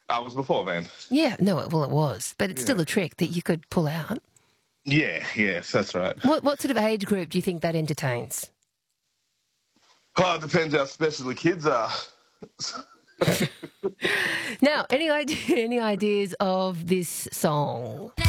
I was before then. Yeah, no, well, it was, but it's Yeah. still a trick that you could pull out. Yeah, yes, that's right. What sort of age group do you think that entertains? Oh, it depends how special the kids are. Now, any ideas of this song?